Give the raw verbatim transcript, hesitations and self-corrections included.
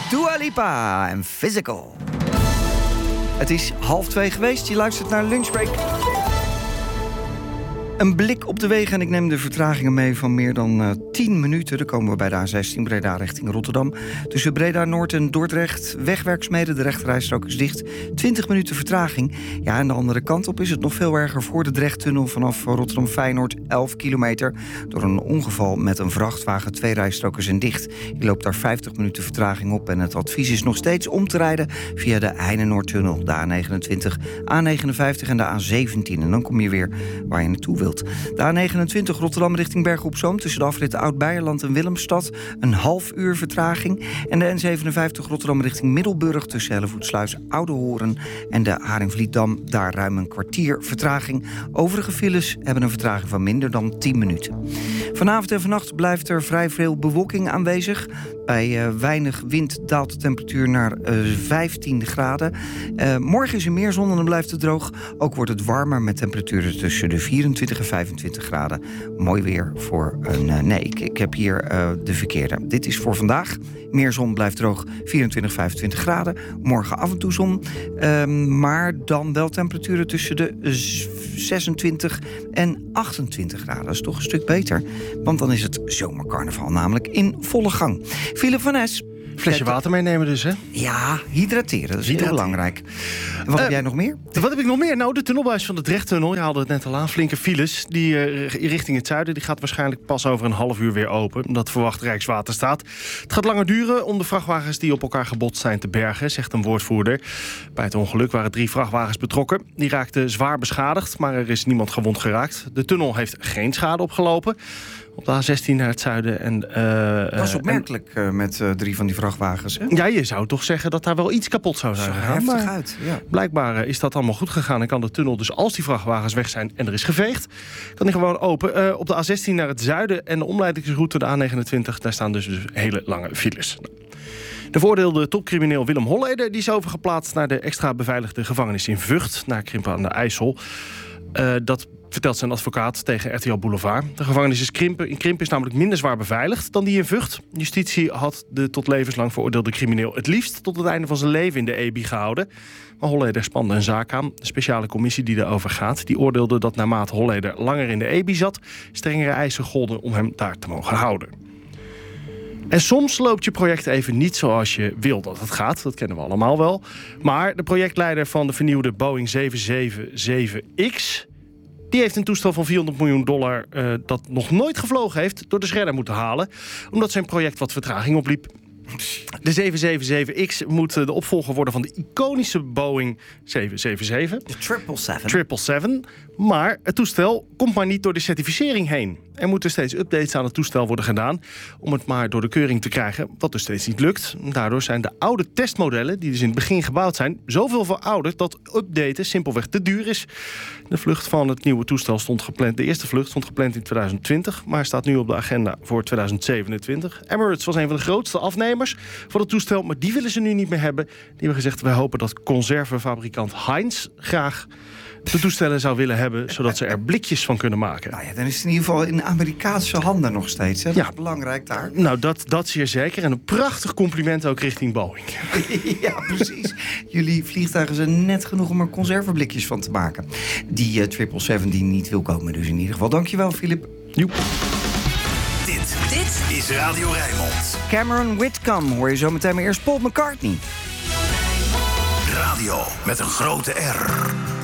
Dua Lipa en Physical. Het is half twee geweest, je luistert naar Lunchbreak. Een blik op de wegen en ik neem de vertragingen mee van meer dan uh, tien minuten. Dan komen we bij de A zestien Breda richting Rotterdam. Tussen Breda Noord en Dordrecht wegwerkzaamheden, de rechterrijstrook is dicht. twintig minuten vertraging. Ja, aan de andere kant op is het nog veel erger voor de Drechttunnel vanaf Rotterdam Feyenoord, elf kilometer. Door een ongeval met een vrachtwagen, twee rijstroken zijn dicht. Je loopt daar vijftig minuten vertraging op en het advies is nog steeds om te rijden via de Heinenoordtunnel, de A negenentwintig, A negenenvijftig en de A zeventien. En dan kom je weer waar je naartoe wilt. De A negenentwintig Rotterdam richting Bergen op Zoom tussen de afritten Oud-Beierland en Willemstad een half uur vertraging. En de N zevenenvijftig Rotterdam richting Middelburg tussen Hellevoetsluis, Oudehoren en de Haringvlietdam. Daar ruim een kwartier vertraging. Overige files hebben een vertraging van minder dan tien minuten. Vanavond en vannacht blijft er vrij veel bewolking aanwezig. Bij uh, weinig wind daalt de temperatuur naar uh, vijftien graden. Uh, morgen is er meer zon en dan blijft het droog. Ook wordt het warmer met temperaturen tussen de vierentwintig en vijfentwintig graden. Mooi weer voor een... Uh, nee, ik, ik heb hier uh, de verkeerde. Dit is voor vandaag. Meer zon, blijft droog, vierentwintig, vijfentwintig graden. Morgen af en toe zon. Uh, maar dan wel temperaturen tussen de zesentwintig en achtentwintig graden. Dat is toch een stuk beter. Want dan is het zomercarnaval namelijk in volle gang. Philip van Es. Flesje water meenemen dus, hè? Ja, hydrateren. Dat is heel belangrijk. En wat uh, heb jij nog meer? Wat heb ik nog meer? Nou, de tunnelbuis van de Drechttunnel. Je haalde het net al aan. Flinke files. Die uh, richting het zuiden. Die gaat waarschijnlijk pas over een half uur weer open. Dat verwacht Rijkswaterstaat. Het gaat langer duren om de vrachtwagens die op elkaar gebotst zijn te bergen, zegt een woordvoerder. Bij het ongeluk waren drie vrachtwagens betrokken. Die raakten zwaar beschadigd, maar er is niemand gewond geraakt. De tunnel heeft geen schade opgelopen. Op de A zestien naar het zuiden. En, uh, dat is opmerkelijk en, uh, met uh, drie van die vrachtwagens. Hè? Ja, je zou toch zeggen dat daar wel iets kapot zou zijn gegaan. Heftig uit, ja. Blijkbaar uh, is dat allemaal goed gegaan. En kan de tunnel dus, als die vrachtwagens weg zijn en er is geveegd, kan die gewoon open. Uh, op de A zestien naar het zuiden en de omleidingsroute, de A negenentwintig... daar staan dus, dus hele lange files. De veroordeelde topcrimineel Willem Holleder die is overgeplaatst naar de extra beveiligde gevangenis in Vught, naar Krimpen aan de IJssel. Uh, dat vertelt zijn advocaat tegen R T L Boulevard. De gevangenis is Krimpen, in Krimpen is namelijk minder zwaar beveiligd dan die in Vught. Justitie had de tot levenslang veroordeelde crimineel het liefst tot het einde van zijn leven in de E B I gehouden. Maar Holleder spande een zaak aan. De speciale commissie die daarover gaat, die oordeelde dat naarmate Holleder langer in de E B I zat, strengere eisen golden om hem daar te mogen houden. En soms loopt je project even niet zoals je wil dat het gaat. Dat kennen we allemaal wel. Maar de projectleider van de vernieuwde Boeing zeven zeven zeven X... die heeft een toestel van vierhonderd miljoen dollar... Uh, dat nog nooit gevlogen heeft, door de shredder moeten halen, omdat zijn project wat vertraging opliep. De zeven zeven zeven X moet de opvolger worden van de iconische Boeing zeven zeven zeven. De triple seven. triple seven. Maar het toestel komt maar niet door de certificering heen. Er moeten steeds updates aan het toestel worden gedaan om het maar door de keuring te krijgen, wat dus steeds niet lukt. Daardoor zijn de oude testmodellen, die dus in het begin gebouwd zijn, zoveel verouderd dat updaten simpelweg te duur is. De vlucht van het nieuwe toestel stond gepland, de eerste vlucht stond gepland in twintig twintig, maar staat nu op de agenda voor twintig zevenentwintig. Emirates was een van de grootste afnemers van het toestel, maar die willen ze nu niet meer hebben. Die hebben gezegd, wij hopen dat conservenfabrikant Heinz graag de toestellen zou willen hebben, zodat ze er blikjes van kunnen maken. Nou ja, dan is het in ieder geval in Amerikaanse handen nog steeds. Hè? Dat ja. is belangrijk daar. Nou, dat, dat zeer zeker. En een prachtig compliment ook richting Boeing. Ja, precies. Jullie vliegtuigen zijn net genoeg om er conserveblikjes van te maken. Die uh, triple seven die niet wil komen dus in ieder geval. Dankjewel, Philip. Joep. Dit, dit is Radio Rijnmond. Cameron Whitcomb hoor je zo meteen, maar eerst Paul McCartney. Radio met een grote R.